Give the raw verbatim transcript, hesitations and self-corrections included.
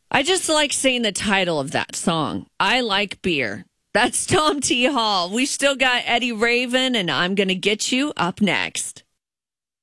I just like saying the title of that song. I like beer. That's Tom T. Hall. We still got Eddie Raven and I'm Gonna Get You up next.